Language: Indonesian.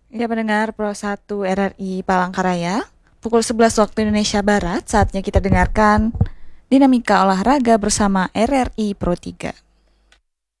Ya pendengar Pro 1 RRI Palangkaraya, pukul 11 waktu Indonesia Barat, saatnya kita dengarkan Dinamika Olahraga bersama RRI Pro 3.